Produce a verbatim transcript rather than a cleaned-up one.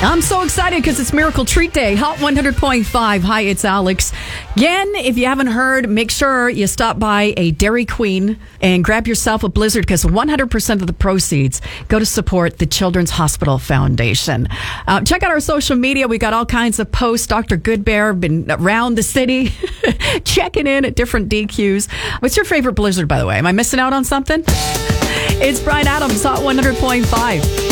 I'm so excited because it's Miracle Treat Day. Hot one hundred point five. Hi, it's Alex. Again, if you haven't heard, make sure you stop by a Dairy Queen and grab yourself a Blizzard because one hundred percent of the proceeds go to support the Children's Hospital Foundation. Uh, check out our social media. We got all kinds of posts. Doctor Goodbear been around the city checking in at different D Qs. What's your favorite Blizzard, by the way? Am I missing out on something? It's Bryan Adams, Hot one hundred point five.